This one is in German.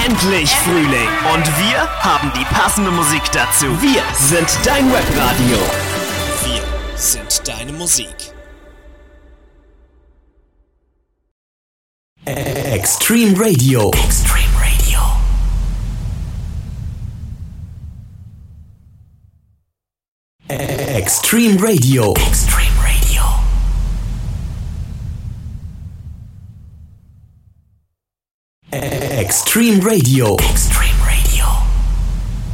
endlich Frühling und wir haben die passende Musik dazu. Wir sind dein Webradio. Wir sind deine Musik. Extreme Radio. Extreme Radio. Extreme Radio. Extreme Radio. Extreme Radio. Extreme